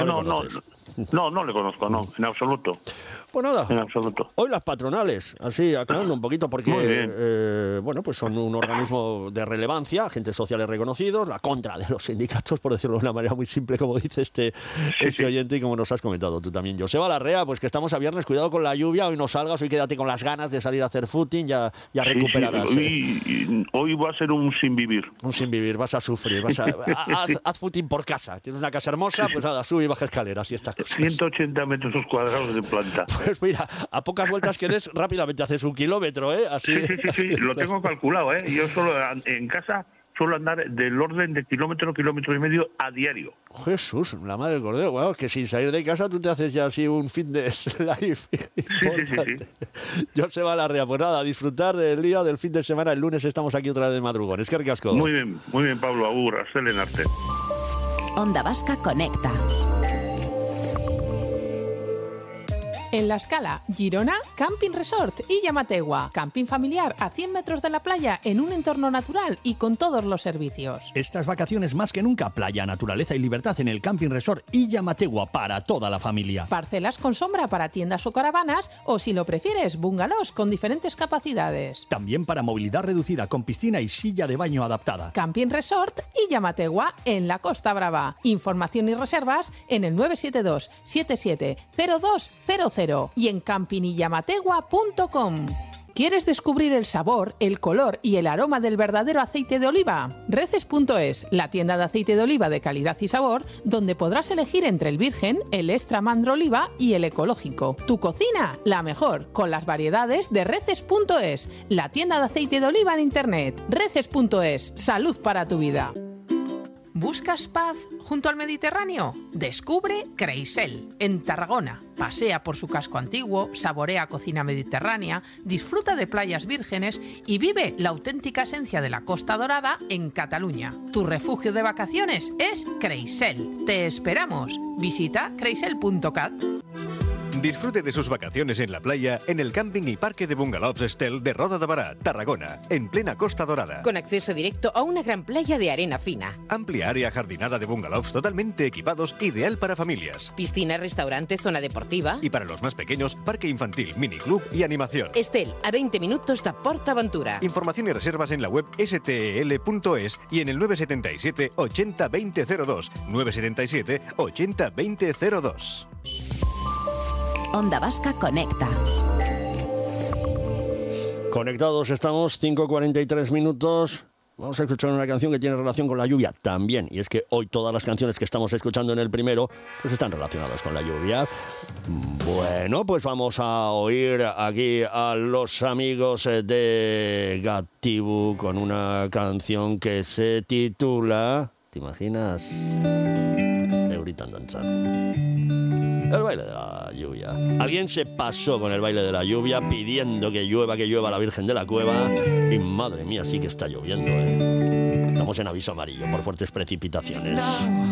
No le no conoces. no le conozco, no, en absoluto. Pues nada, En absoluto. hoy las patronales, así aclarando un poquito, Muy bien. porque bueno, pues son un organismo de relevancia, agentes sociales reconocidos, la contra de los sindicatos, por decirlo de una manera muy simple, como dice este sí. oyente y como nos has comentado tú también. Joseba Larrea, pues que estamos a viernes, cuidado con la lluvia, hoy no salgas, hoy quédate con las ganas de salir a hacer footing, ya recuperarás. Hoy va a ser un sin vivir. Un sin vivir, vas a sufrir, haz footing por casa, tienes una casa hermosa, pues nada, sube y baja escaleras y estas cosas. 180 metros cuadrados de planta. Pues mira, a pocas vueltas que des, rápidamente haces 1 kilómetro, ¿eh? Así, Sí, lo tengo calculado, ¿eh? Yo solo en casa suelo andar del orden de kilómetro y medio a diario. Jesús, la madre del cordero, bueno, que sin salir de casa tú te haces ya así un fitness life importante. Joseba Larrea, pues nada, a disfrutar del día, del fin de semana, el lunes estamos aquí otra vez de madrugón. Es que ricasco. Muy bien, Pablo, agur, hasta el arte. Onda Vasca Conecta. En La Escala, Girona, Camping Resort y Llamategua. Camping familiar a 100 metros de la playa en un entorno natural y con todos los servicios. Estas vacaciones más que nunca, playa, naturaleza y libertad en el Camping Resort y Llamategua para toda la familia. Parcelas con sombra para tiendas o caravanas o, si lo prefieres, bungalows con diferentes capacidades. También para movilidad reducida con piscina y silla de baño adaptada. Camping Resort y Llamategua en la Costa Brava. Información y reservas en el 972 77 0200 y en campiniyamategua.com. ¿Quieres descubrir el sabor, el color y el aroma del verdadero aceite de oliva? Reces.es, la tienda de aceite de oliva de calidad y sabor, donde podrás elegir entre el virgen, el extra mandro oliva y el ecológico. Tu cocina, la mejor, con las variedades de Reces.es, la tienda de aceite de oliva en internet. Reces.es, salud para tu vida. ¿Buscas paz junto al Mediterráneo? Descubre Creisel, en Tarragona. Pasea por su casco antiguo, saborea cocina mediterránea, disfruta de playas vírgenes y vive la auténtica esencia de la Costa Dorada en Cataluña. Tu refugio de vacaciones es Creisel. ¡Te esperamos! Visita creisel.cat. Disfrute de sus vacaciones en la playa en el camping y parque de bungalows Estel de Roda de Bará, Tarragona, en plena Costa Dorada. Con acceso directo a una gran playa de arena fina. Amplia área jardinada de bungalows totalmente equipados, ideal para familias. Piscina, restaurante, zona deportiva. Y para los más pequeños, parque infantil, miniclub y animación. Estel, a 20 minutos de PortAventura. Información y reservas en la web stel.es y en el 977 80 2002. 977 80 2002. Onda Vasca Conecta. Conectados estamos, 5:43 minutos. Vamos a escuchar una canción que tiene relación con la lluvia también. Y es que hoy todas las canciones que estamos escuchando en el primero pues están relacionadas con la lluvia. Bueno, pues vamos a oír aquí a los amigos de Gatibu con una canción que se titula... ¿Te imaginas? Euritan danzar. El baile de la lluvia. Alguien se pasó con el baile de la lluvia pidiendo que llueva la Virgen de la Cueva. Y madre mía, sí que está lloviendo, ¿eh? Estamos en aviso amarillo por fuertes precipitaciones.